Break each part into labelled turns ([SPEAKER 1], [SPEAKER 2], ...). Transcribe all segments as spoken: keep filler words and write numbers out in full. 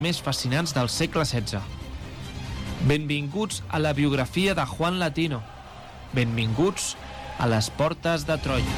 [SPEAKER 1] més fascinants del segle setze. Benvinguts a la biografia de Juan Latino. Benvinguts a les portes de Troia.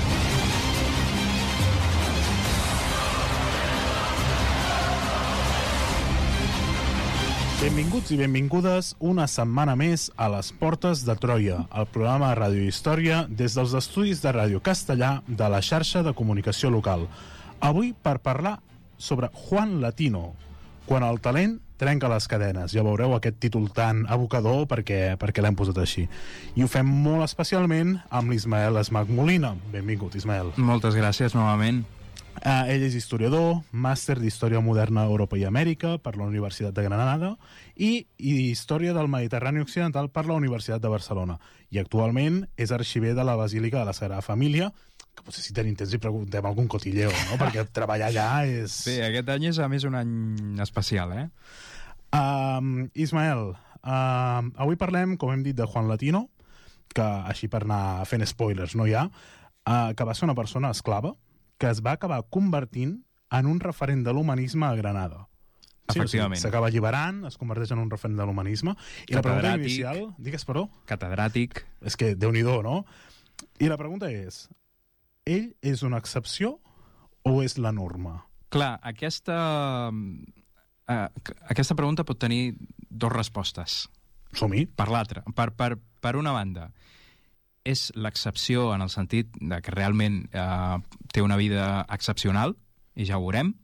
[SPEAKER 2] Benvinguts i benvingudes una setmana més a les portes de Troia, el programa de Ràdio Història des dels estudis de Ràdio Castellà de la xarxa de comunicació local. Avui per parlar sobre Juan Latino, quan el talent trenca les cadenes. Ja veureu aquest títol tan evocador perquè, perquè l'hem posat així. I ho fem molt especialment amb l'Ismael Esmach Molina. Benvingut, Ismael.
[SPEAKER 3] Moltes gràcies, novament.
[SPEAKER 2] Uh, ell és historiador, màster d'Història Moderna a Europa i Amèrica per la Universitat de Granada i, i Història del Mediterrani Occidental per la Universitat de Barcelona. I actualment és arxiver de la Basílica de la Sagrada Família, que potser si tenim temps i preguntem algun cotilleo, no? Perquè treballar allà és...
[SPEAKER 3] Sí, aquest any és a més un any especial, eh?
[SPEAKER 2] Uh, Ismael, uh, avui parlem, com hem dit, de Juan Latino, que així per anar fent spoilers no hi ha, uh, que va ser una persona esclava, que es va acabar convertint en un referent de l'humanisme a Granada. Sí,
[SPEAKER 3] efectivament.
[SPEAKER 2] S'acaba alliberant, es converteix en un referent de l'humanisme. I la pregunta inicial... Digues, però?
[SPEAKER 3] Catedràtic.
[SPEAKER 2] És que, Déu-n'hi-do, no? I la pregunta és, ell és una excepció o és la norma?
[SPEAKER 3] Clar, aquesta, uh, aquesta pregunta pot tenir dues respostes.
[SPEAKER 2] Som-hi.
[SPEAKER 3] Per l'altra. Per, per, per una banda, és l'excepció en el sentit de que realment eh, té una vida excepcional, i ja ho veurem.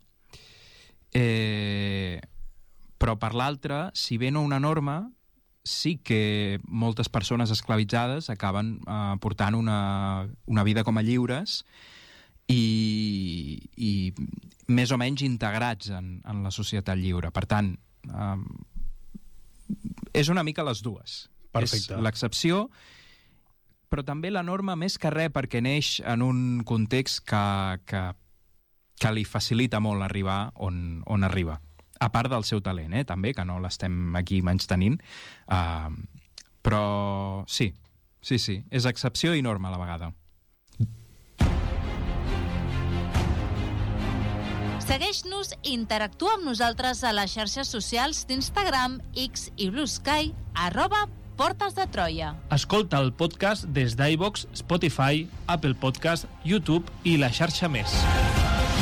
[SPEAKER 3] Eh, però per l'altra, si bé no una norma, sí que moltes persones esclavitzades acaben eh, portant una, una vida com a lliures i, i més o menys integrats en, en la societat lliure. Per tant, eh, és una mica les dues.
[SPEAKER 2] Perfecte.
[SPEAKER 3] És l'excepció, però també la norma més que res perquè neix en un context que, que, que li facilita molt arribar on, on arriba. A part del seu talent, eh, també, que no l'estem aquí menystenint. Uh, però sí, sí, sí, és excepció i norma a la vegada.
[SPEAKER 4] Segueix-nos i interactua amb nosaltres a les xarxes socials d'Instagram, X i Blue Sky, arroba Portes de Troia.
[SPEAKER 1] Escolta el podcast des d'iVoox, Spotify, Apple Podcast, YouTube i la xarxa més.